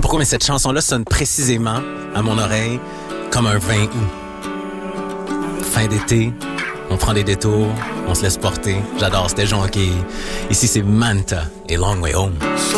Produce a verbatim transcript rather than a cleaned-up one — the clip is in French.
pourquoi, mais cette chanson-là sonne précisément à mon oreille comme un vingt août. Fin d'été, on prend des détours, on se laisse porter. J'adore, c'était jonqué. Ici, c'est Manta et Long Way Home.